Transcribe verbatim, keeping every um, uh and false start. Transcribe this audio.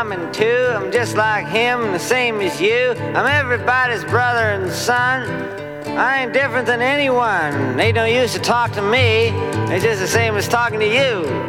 I'm in two, I'm just like him, the same as you. I'm everybody's brother and son. I ain't different than anyone. They don't use to talk to me. It's just the same as talking to you.